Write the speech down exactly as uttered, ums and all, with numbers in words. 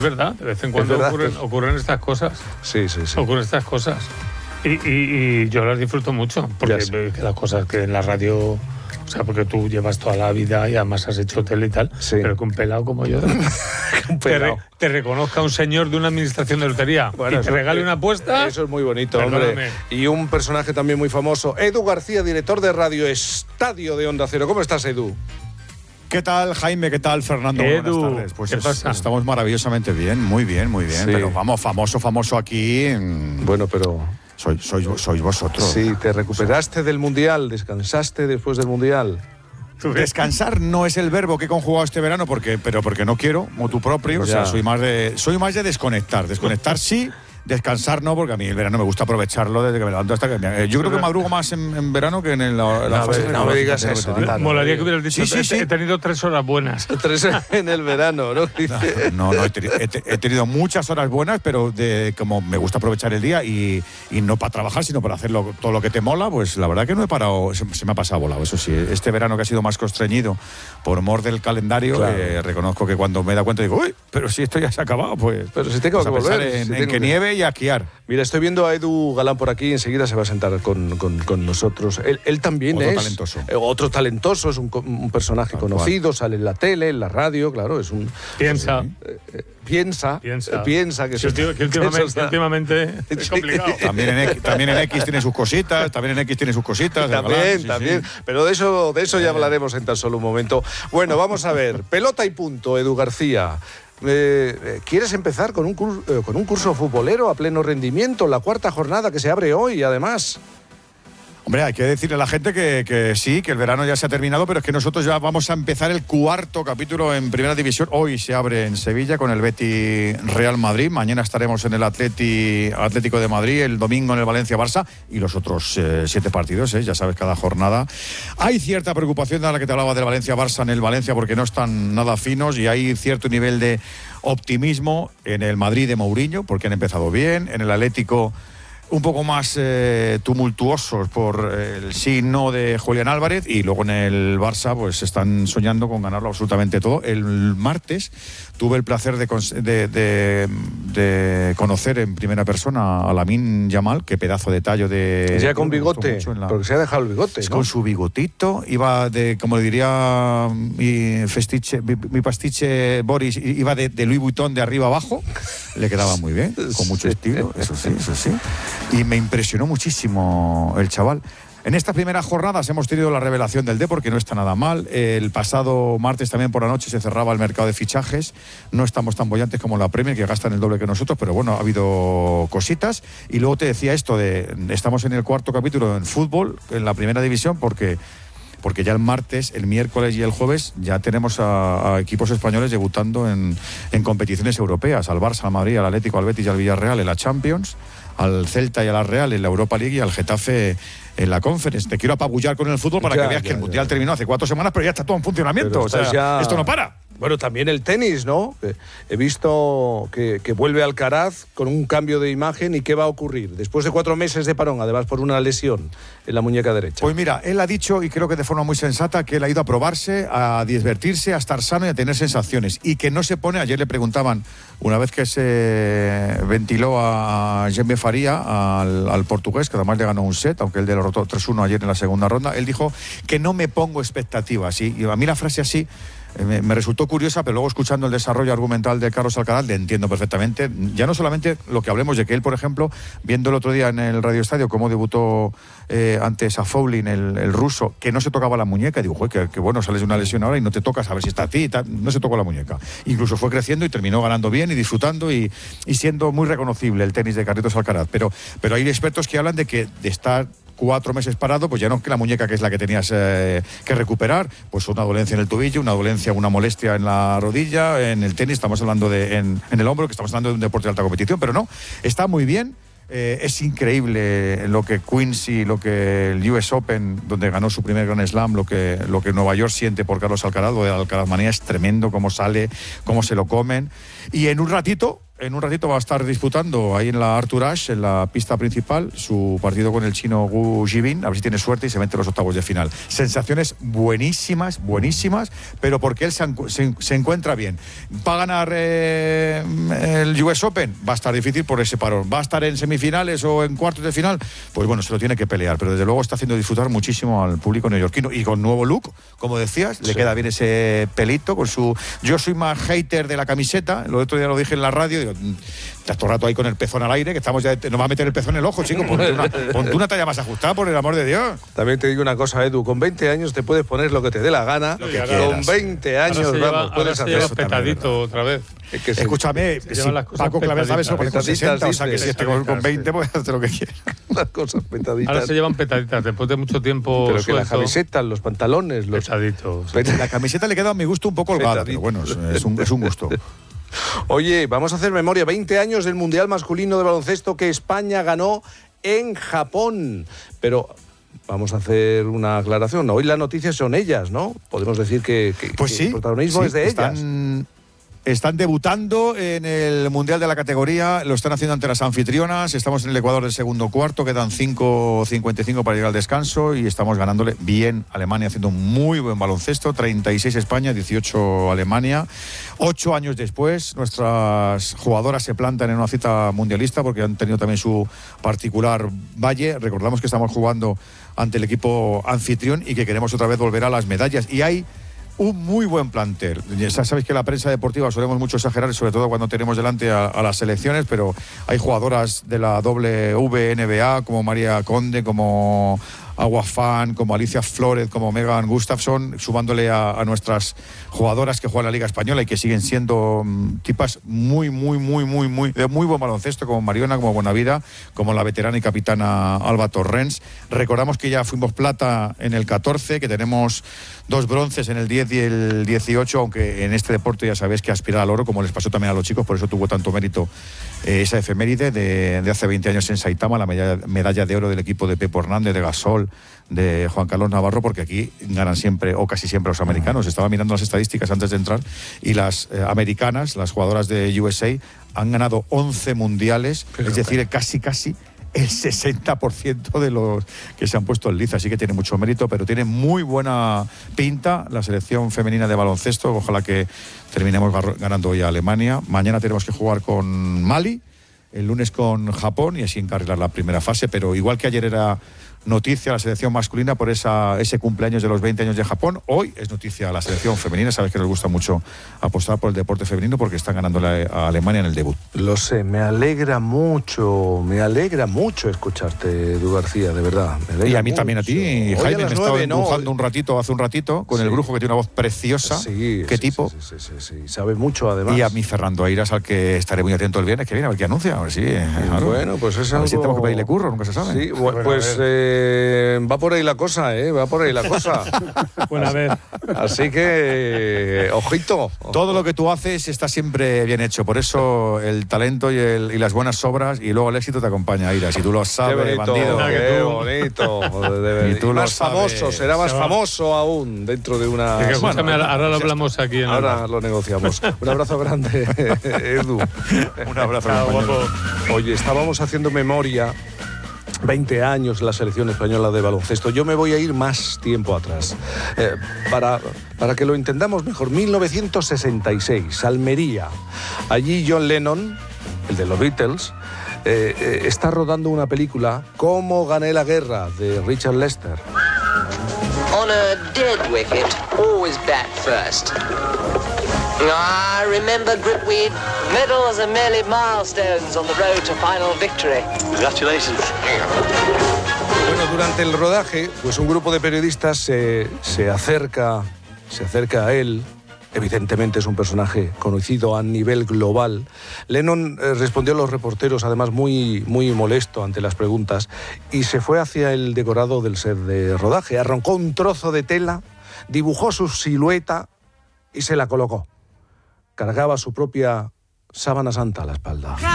verdad, de vez en cuando ocurren, ocurren estas cosas. Sí, sí, sí. Ocurren estas cosas. Y, y, y yo las disfruto mucho, porque que las cosas que en la radio, o sea, porque tú llevas toda la vida y además has hecho tele y tal, sí. Pero que un pelado como yo un pelado. Te, re, te reconozca un señor de una administración de lotería bueno, y te regale es, una apuesta. Eso es muy bonito, perdóname. Hombre. Y un personaje también muy famoso, Edu García, director de Radio Estadio de Onda Cero. ¿Cómo estás, Edu? ¿Qué tal, Jaime? ¿Qué tal, Fernando? Edu, buenas tardes. Pues ¿qué es, pasa? Estamos maravillosamente bien, muy bien, muy bien. Sí. Pero vamos, famoso, famoso aquí. Bueno, pero... Sois, sois, sois vosotros. Sí, te recuperaste del Mundial, descansaste después del Mundial. Descansar no es el verbo que he conjugado este verano, porque, pero porque no quiero, motu propio. Ya. O sea, soy más de, soy más de desconectar. Desconectar sí. Descansar no, porque a mí el verano me gusta aprovecharlo desde que me levanto hasta que me... Yo creo que madrugo más en, en verano que en la, la no, fase no, no me digas eso. Me molaría que hubieras dicho, sí, sí, sí. He tenido tres horas buenas. Tres en el verano, ¿no? No, no, no he, tenido, he, he tenido muchas horas buenas, pero de como me gusta aprovechar el día y, y no para trabajar, sino para hacer lo, todo lo que te mola, pues la verdad que no he parado, se, se me ha pasado volado, eso sí. Este verano que ha sido más constreñido por mor del calendario, claro. eh, reconozco que cuando me da cuenta digo, uy, pero si esto ya se ha acabado, pues... Pero si tengo pues que volver. En, si en que que... nieve y a esquiar. Mira, estoy viendo a Edu Galán por aquí, enseguida se va a sentar con, con, con nosotros. Él, él también otro es talentoso. Eh, otro talentoso, es un, un personaje Tal conocido, cual. Sale en la tele, en la radio, claro, es un... Piensa. Eh, eh, piensa, piensa, eh, piensa que, que, últimamente, que últimamente, que últimamente es complicado. También en, X, también en X tiene sus cositas, también en X tiene sus cositas. También, sí, también. Sí. Pero de eso, de eso ya hablaremos en tan solo un momento. Bueno, vamos a ver. Pelota y punto, Edu García. Eh, ¿Quieres empezar con un, curso, eh, con un curso futbolero a pleno rendimiento? La cuarta jornada que se abre hoy, además. Hombre, hay que decirle a la gente que, que sí, que el verano ya se ha terminado, pero es que nosotros ya vamos a empezar el cuarto capítulo en Primera División. Hoy se abre en Sevilla con el Betis Real Madrid. Mañana estaremos en el Atleti, Atlético de Madrid, el domingo en el Valencia Barça y los otros eh, siete partidos, eh, ya sabes, cada jornada. Hay cierta preocupación de la que te hablaba del Valencia Barça en el Valencia porque no están nada finos y hay cierto nivel de optimismo en el Madrid de Mourinho porque han empezado bien, en el Atlético un poco más eh, tumultuosos por el sí y no de Julián Álvarez y luego en el Barça pues están soñando con ganarlo absolutamente todo. El martes tuve el placer de, de, de, de conocer en primera persona a Lamine Yamal, qué pedazo de tallo de... Ya con bigote, la... porque se ha dejado el bigote, es ¿no? Con su bigotito, iba de, como le diría mi, festiche, mi, mi pastiche Boris, iba de, de Louis Vuitton de arriba abajo, le quedaba muy bien, con mucho estilo, eso sí, eso sí. Y me impresionó muchísimo el chaval. En estas primeras jornadas hemos tenido la revelación del Depor, que no está nada mal. El pasado martes también por la noche se cerraba el mercado de fichajes. No estamos tan bollantes como la Premier, que gastan el doble que nosotros, pero bueno, ha habido cositas. Y luego te decía esto de, estamos en el cuarto capítulo en fútbol, en la Primera División, porque... porque ya el martes, el miércoles y el jueves ya tenemos a, a equipos españoles debutando en, en competiciones europeas, al Barça, al Madrid, al Atlético, al Betis y al Villarreal en la Champions, al Celta y a la Real en la Europa League y al Getafe en la Conference. Te quiero apabullar con el fútbol para ya, que veas ya, que el Mundial ya. terminó hace cuatro semanas, pero ya está todo en funcionamiento. O sea, ya... esto no para. Bueno, también el tenis, ¿no? He visto que, que vuelve Alcaraz con un cambio de imagen. ¿Y qué va a ocurrir? Después de cuatro meses de parón, además por una lesión en la muñeca derecha. Pues mira, él ha dicho, y creo que de forma muy sensata, que él ha ido a probarse, a divertirse, a estar sano y a tener sensaciones. Y que no se pone, ayer le preguntaban, una vez que se ventiló a Jaime Faría, al, al portugués, que además le ganó un set, aunque él le derrotó tres uno ayer en la segunda ronda, él dijo que no me pongo expectativas. Y a mí la frase así... Me, me resultó curiosa, pero luego escuchando el desarrollo argumental de Carlos Alcaraz le entiendo perfectamente. Ya no solamente lo que hablemos de que él, por ejemplo, viendo el otro día en el Radio Estadio cómo debutó eh, ante Safoulin, el, el ruso, que no se tocaba la muñeca, y digo, que, que bueno, sales de una lesión ahora y no te tocas a ver si está a ti, no se tocó la muñeca. Incluso fue creciendo y terminó ganando bien y disfrutando y, y siendo muy reconocible el tenis de Carlitos Alcaraz. Pero, pero hay expertos que hablan de que de estar cuatro meses parado, pues ya no es que la muñeca que es la que tenías eh, que recuperar, pues una dolencia en el tobillo, una dolencia, una molestia en la rodilla, en el tenis, estamos hablando de en, en el hombro, que estamos hablando de un deporte de alta competición, pero no, está muy bien. Eh, es increíble lo que Quincy, lo que el U S Open, donde ganó su primer Grand Slam, lo que, lo que Nueva York siente por Carlos Alcaraz, lo de la Alcaraz manía es tremendo, cómo sale, cómo se lo comen. Y en un ratito en un ratito va a estar disputando ahí en la Arthur Ashe, en la pista principal, su partido con el chino Gu Jibin, a ver si tiene suerte y se mete en los octavos de final. Sensaciones buenísimas, buenísimas, pero porque él se, se, se encuentra bien. ¿Va a ganar eh, el U S Open? Va a estar difícil por ese parón. ¿Va a estar en semifinales o en cuartos de final? Pues bueno, se lo tiene que pelear, pero desde luego está haciendo disfrutar muchísimo al público neoyorquino y con nuevo look, como decías, sí. Le queda bien ese pelito con su... Yo soy más hater de la camiseta, el otro día lo dije en la radio, digo, estás todo el rato ahí con el pezón al aire, que estamos ya, nos va a meter el pezón en el ojo, chico, ponte una, ponte una talla más ajustada, por el amor de Dios. También te digo una cosa, Edu, con veinte años te puedes poner lo que te dé la gana, lo que con veinte años, ahora lleva, vamos, puedes ahora hacer eso petadito otra vez. Es que escúchame, si Paco Claver sabe eso, con sesenta, o sea que si este con, con veinte puede hacer lo que quiera. Las cosas petaditas. Ahora se llevan petaditas, después de mucho tiempo pero suelto, que las camisetas, los pantalones, los... Petaditos. Sí. La camiseta le queda a mi gusto un poco holgada, pero bueno, es, es, un, es un gusto. Oye, vamos a hacer memoria. veinte años del Mundial Masculino de Baloncesto que España ganó en Japón. Pero... vamos a hacer una aclaración. Hoy las noticias son ellas, ¿no? Podemos decir que, que, pues que sí, el protagonismo sí, es de están, ellas. Están debutando en el Mundial de la categoría, lo están haciendo ante las anfitrionas. Estamos en el Ecuador del segundo cuarto, quedan cinco cincuenta y cinco para llegar al descanso y estamos ganándole bien a Alemania, haciendo un muy buen baloncesto. treinta y seis España, dieciocho Alemania. Ocho años después, nuestras jugadoras se plantan en una cita mundialista porque han tenido también su particular valle. Recordamos que estamos jugando ante el equipo anfitrión y que queremos otra vez volver a las medallas. Y hay un muy buen plantel. Ya sabéis que la prensa deportiva solemos mucho exagerar, sobre todo cuando tenemos delante a, a las selecciones, pero hay jugadoras de la W N B A como María Conde, como Agua Fan, como Alicia Flórez, como Megan Gustafsson, sumándole a, a nuestras jugadoras que juegan la Liga Española y que siguen siendo um, tipas muy, muy, muy, muy, muy de muy buen baloncesto, como Mariona, como Buenavida, como la veterana y capitana Alba Torrens. Recordamos que ya fuimos plata en el catorce, que tenemos dos bronces en el diez y el dieciocho, aunque en este deporte ya sabéis que aspirar al oro, como les pasó también a los chicos, por eso tuvo tanto mérito eh, esa efeméride de, de hace veinte años en Saitama, la medalla, medalla de oro del equipo de Pepo Hernández, de Gasol, de Juan Carlos Navarro, porque aquí ganan siempre o casi siempre los americanos. Estaba mirando las estadísticas antes de entrar y las eh, americanas, las jugadoras de U S A, han ganado once mundiales, pero es decir, casi casi el sesenta por ciento de los que se han puesto en liza, así que tiene mucho mérito, pero tiene muy buena pinta la selección femenina de baloncesto. Ojalá que terminemos ganando hoy a Alemania. Mañana tenemos que jugar con Mali, el lunes con Japón y así encarrilar la primera fase, pero igual que ayer era noticia la selección masculina por esa, ese cumpleaños de los veinte años de Japón, hoy es noticia la selección femenina. Sabes que nos gusta mucho apostar por el deporte femenino porque están ganando a Alemania en el debut. Lo sé, me alegra mucho, me alegra mucho escucharte, Edu García, de verdad. Me y a mí mucho. también a ti, Jaime, me estaba empujando ¿no? un ratito, hace un ratito, con sí. el Brujo, que tiene una voz preciosa. Sí, ¿Qué sí, tipo? Sí, sí, sí, sí, sí, sabe mucho además. Y a mí Fernando Airas, al que estaré muy atento el viernes que viene, a ver qué anuncia, a ver si... Claro. Bueno, pues es a algo... ver si tenemos que pedirle curro, nunca se sabe. Sí, bueno, pues... Eh, va por ahí la cosa, ¿eh? Va por ahí la cosa. Bueno, a ver. Así que, ojito. Todo lo que tú haces está siempre bien hecho. Por eso el talento y, el, y las buenas obras y luego el éxito te acompaña, Aira. Si tú lo sabes, qué bonito, bandido. Qué bonito. Y tú y lo más sabes. famoso, será más famoso aún dentro de una... Es que, escúchame, bueno, ahora lo hablamos aquí. En ahora el... lo negociamos. Un abrazo grande, Edu. Un abrazo, guapo. Oye, estábamos haciendo memoria... veinte años la selección española de baloncesto. Yo me voy a ir más tiempo atrás. Eh, para, para que lo entendamos mejor, mil novecientos sesenta y seis, Almería. Allí John Lennon, el de los Beatles, eh, eh, está rodando una película, Cómo gané la guerra, de Richard Lester. On a dead wicket, always bat first. I remember Gripweed. Medals are merely milestones on the road to final victory. Congratulations. Bueno, durante el rodaje, pues un grupo de periodistas se, se acerca, se acerca a él. Evidentemente es un personaje conocido a nivel global. Lennon eh, respondió a los reporteros, además muy, muy molesto ante las preguntas, y se fue hacia el decorado del set de rodaje. Arrancó un trozo de tela, dibujó su silueta y se la colocó. Cargaba su propia sábana santa a la espalda.